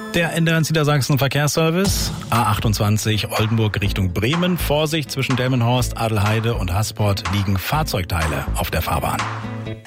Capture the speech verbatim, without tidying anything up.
Der N D R Niedersachsen Verkehrsservice, A achtundzwanzig Oldenburg Richtung Bremen. Vorsicht, zwischen Delmenhorst, Adelheide und Hasport liegen Fahrzeugteile auf der Fahrbahn.